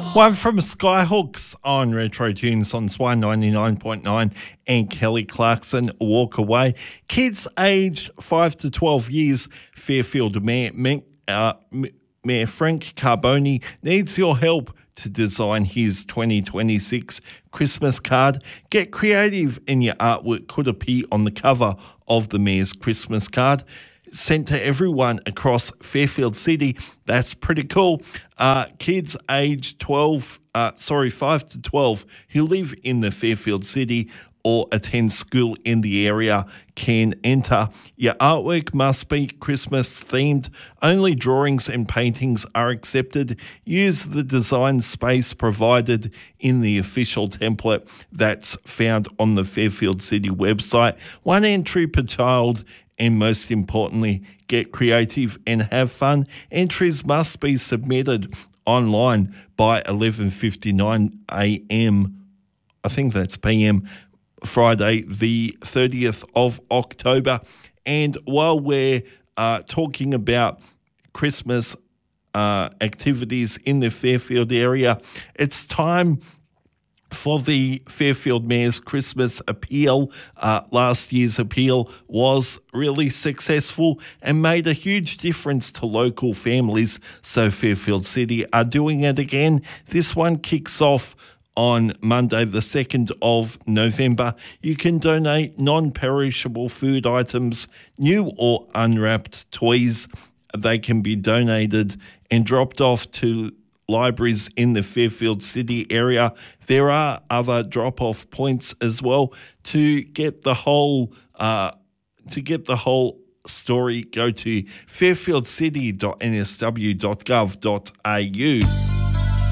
One from Skyhooks on Retro Tunes on Swy 99.9 and Kelly Clarkson, Walk Away. Kids aged 5 to 12 years, Fairfield Mayor Frank Carboni needs your help to design his 2026 Christmas card. Get creative and your artwork could appear on the cover of the Mayor's Christmas card. Sent to everyone across Fairfield City. That's pretty cool. Kids aged 5 to 12 who live in the Fairfield City or attend school in the area can enter. Your artwork must be Christmas themed. Only drawings and paintings are accepted. Use the design space provided in the official template that's found on the Fairfield City website. One entry per child. And most importantly, get creative and have fun. Entries must be submitted online by 11:59 a.m. I think that's p.m. Friday, the 30th of October. And while we're talking about Christmas activities in the Fairfield area, it's time for the Fairfield Mayor's Christmas appeal. Last year's appeal was really successful and made a huge difference to local families, so Fairfield City are doing it again. This one kicks off on Monday, the 2nd of November. You can donate non-perishable food items, new or unwrapped toys. They can be donated and dropped off to libraries in the Fairfield City area. There are other drop-off points as well. To get the whole story, go to fairfieldcity.nsw.gov.au.